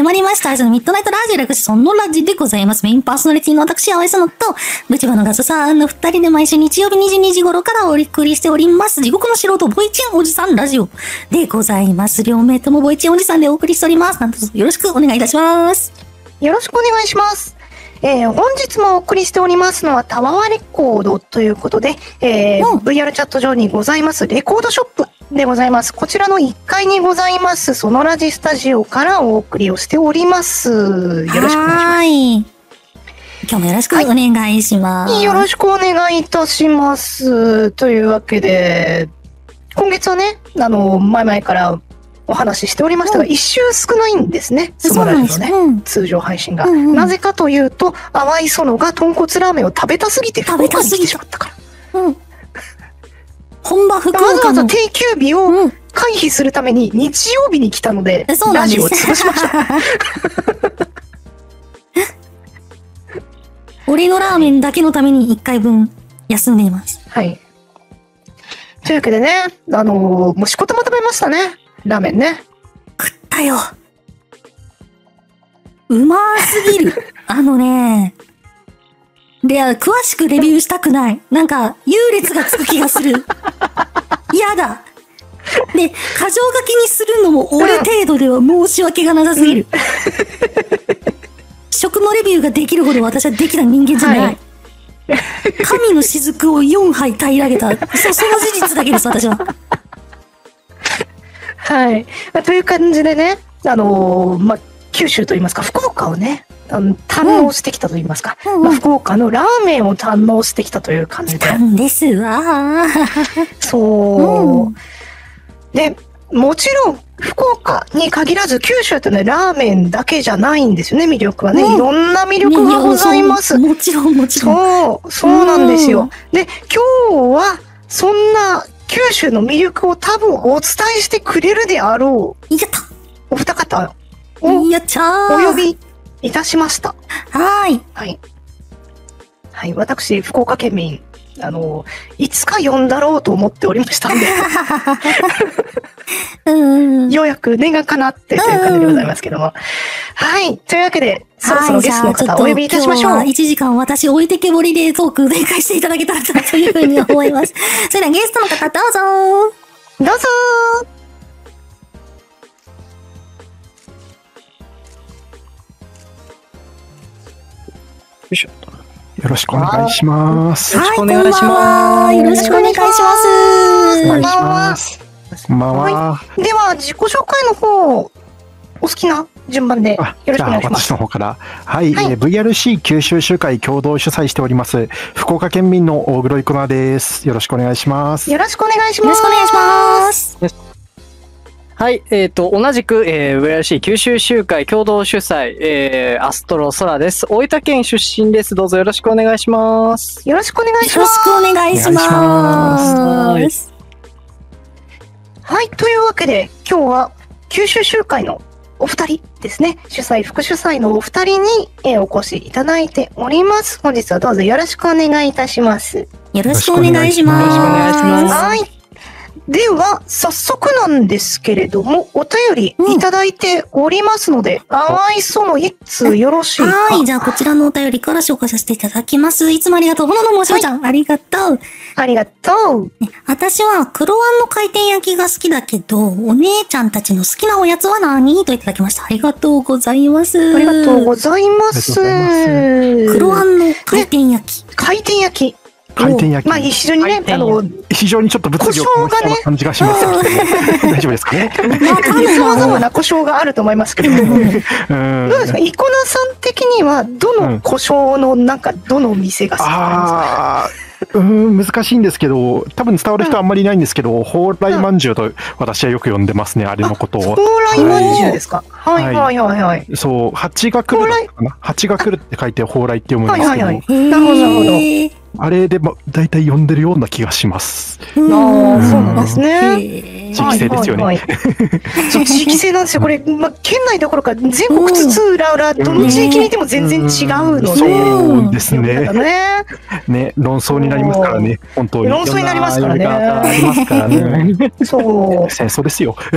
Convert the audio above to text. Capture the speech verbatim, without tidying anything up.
まりました。そのミッドナイトラジオ略してそのラジでございます。メインパーソナリティの私、青井さのと、ブチバのガソさんの二人で毎週日曜日にじゅうにじ頃からお送りしております。地獄の素人、ボイチンおじさんラジオでございます。両名ともボイチンおじさんでお送りしております。なんとよろしくお願いいたします。 よろしくお願いします。えー、本日もお送りしておりますのはタワーレコードということで、えーうん、ブイアール チャット上にございますレコードショップでございます。こちらのいっかいにございますソノラジスタジオからお送りをしております。よろしくお願いします。はい。 今日もよろしくお願いします。 はい、よろしくお願いいたします。というわけで、今月はね、あの、前々からお話ししておりましたが、うん、一周少ないんですね。そのラジオね、うん、通常配信が、うんうん。なぜかというと、淡い園が豚骨ラーメンを食べたすぎて福岡に来てしまったから。うん、 本場福岡のわざわざ定休日を回避するために日曜日に来たので、うん、ラジオを潰しました。 俺のラーメンだけのためにいっかいぶん休んでいます。 はい。というわけでね、あのー、もうしこたま食べましたね。ラーメンね。 食ったよ。うますぎる。あのね。で、詳しくレビューしたくない。なんか、優劣がつく気がする。嫌だ。で、箇条書きにするのも俺程度では申し訳がなさすぎる。食のレビューができるほど私はできた人間じゃない。はい、神の雫をよんはい平らげた。そ、その事実だけです、私は。 はい。まあ、という感じでね、あのー、まあ、九州といいますか、福岡をね、あの堪能してきたといいますか、うん、まあ、福岡のラーメンを堪能してきたという感じで。 なんですわ。 そう、うん。で、もちろん、福岡に限らず、九州ってね、ラーメンだけじゃないんですよね、魅力はね。うん、いろんな魅力がございます。 もちろん、もちろん。 そう、そうなんですよ。うん、で、今日は、そんな、九州の魅力を多分お伝えしてくれるであろう。やった。 お二方をやっちゃお呼びいたしました。 はい。 はい。はい。私、福岡県民、あの、いつか呼んだろうと思っておりましたんで。うんようやく念が叶ってという感じでございますけども。はい。というわけで、そろそろゲストの方をお呼びいたしましょう。 はい、いちじかん私置いてけぼりでトーク展開していただけたらというふうに思います。それではゲストの方どうぞどうぞよいしょ。よろしくお願いします。 よろしくお願いします。よろしくお願いします。 お願いします。こんばんは。 はい、では、自己紹介の方、お好きな順番でよろしくお願いします。 私の方から。はい。はい、えー、ブイアールシー 九州集会共同主催しております、福岡県民の大黒いこなです。よろしくお願いします。 よろしくお願いします。 よろしくお願いします。 はい。えっ、ー、と、同じく、えー、ブイアールシー 九州集会共同主催、えー、アストロソラです。大分県出身です。どうぞよろしくお願いします。 よろしくお願いします。 よろしくお願いします。 はい。というわけで、今日は九州集会のお二人ですね。主催、副主催のお二人に、えー、お越しいただいております。本日はどうぞよろしくお願いいたします。 よろしくお願いします。よろしくお願いします。 はい。では、早速なんですけれども、お便りいただいておりますので、淡い園一通よろしいか。 はい、じゃあこちらのお便りから紹介させていただきます。いつもありがとう。ほののもしょちゃん、はい、ありがとう。 ありがとう。 私は黒あんの回転焼きが好きだけど、お姉ちゃんたちの好きなおやつは何といただきました。ありがとうございます。 ありがとうございます。 黒あんの回転焼き。 ね、回転焼き。 回転焼き。 まあ、非常にね、あの、 非常にちょっと物議を醸しそうな感じがしますけど、大丈夫ですかね。 様々な故障があると思いますけども。どうですか、イコナさん的には、どの故障の、なんか、どの店が好きなんですか？ うん、難しいんですけど、多分伝わる人はあんまりいないんですけど、蓬莱まんじゅうと私はよく呼んでますね、あれのことを。 蓬莱まんじゅうですか？はいはいはいはい。 そう、蜂が来るかな？蜂が来るって書いて蓬莱って読むんですけど。はいはいはい。 なるほどなるほど。 あれでも大体呼んでるような気がします。 ああ、そうなんですね。 地域性ですよね。 そう、地域性なんですよ。これ、ま、県内どころか全国津々浦々、どの地域にいても全然違うので。 そうですね。ね、論争になりますからね、本当に。 論争になりますからね。 ありますからね。 そう。 戦争ですよ。